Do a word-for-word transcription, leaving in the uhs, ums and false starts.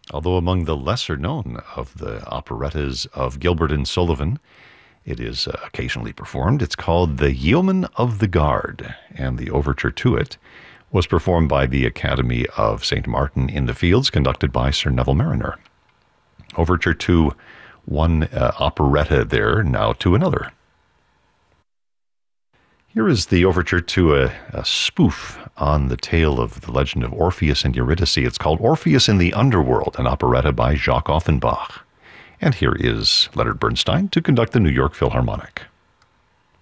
Although among the lesser known of the operettas of Gilbert and Sullivan, it is uh, occasionally performed. It's called The Yeoman of the Guard, and the overture to it was performed by the Academy of Saint Martin in the Fields, conducted by Sir Neville Mariner. Overture to one uh, operetta there, now to another. Here is the overture to a, a spoof on the tale of the legend of Orpheus and Eurydice. It's called Orpheus in the Underworld, an operetta by Jacques Offenbach. And here is Leonard Bernstein to conduct the New York Philharmonic.